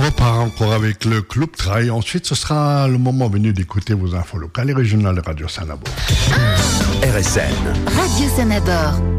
repart encore avec le Club Trail. Ensuite, ce sera le moment venu d'écouter vos infos locales et régionales de Radio Sanabord. RSN. Radio Sanabord.